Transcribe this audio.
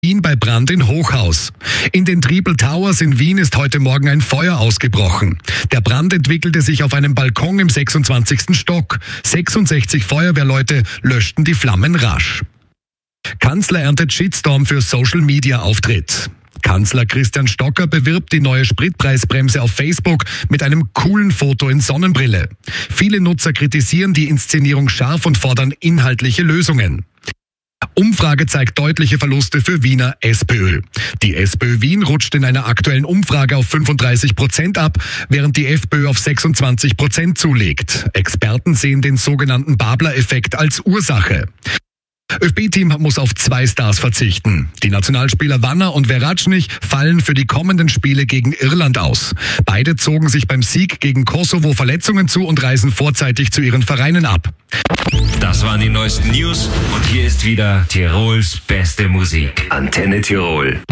Wien bei Brand in Hochhaus. In den Triple Towers in Wien ist heute Morgen ein Feuer ausgebrochen. Der Brand entwickelte sich auf einem Balkon im 26. Stock. 66 Feuerwehrleute löschten die Flammen rasch. Kanzler erntet Shitstorm für Social-Media-Auftritt. Kanzler Christian Stocker bewirbt die neue Spritpreisbremse auf Facebook mit einem coolen Foto in Sonnenbrille. Viele Nutzer kritisieren die Inszenierung scharf und fordern inhaltliche Lösungen. Umfrage zeigt deutliche Verluste für Wiener SPÖ. Die SPÖ Wien rutscht in einer aktuellen Umfrage auf 35% ab, während die FPÖ auf 26% zulegt. Experten sehen den sogenannten Babler-Effekt als Ursache. ÖFB-Team muss auf 2 Stars verzichten. Die Nationalspieler Wanner und Verratschnich fallen für die kommenden Spiele gegen Irland aus. Beide zogen sich beim Sieg gegen Kosovo Verletzungen zu und reisen vorzeitig zu ihren Vereinen ab. Das waren die neuesten News und hier ist wieder Tirols beste Musik. Antenne Tirol.